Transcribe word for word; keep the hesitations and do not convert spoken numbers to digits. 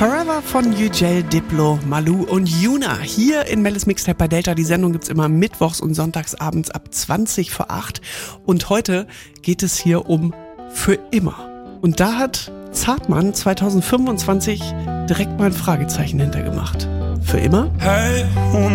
Forever von Yücel, Diplo, Malou und Yuna. Hier in Mellis Mixtape bei Delta. Die Sendung gibt's immer mittwochs und sonntags abends ab zwanzig vor acht. Und heute geht es hier um Für immer. Und da hat Zartmann zwanzig fünfundzwanzig direkt mal ein Fragezeichen hintergemacht. Für immer? Hey,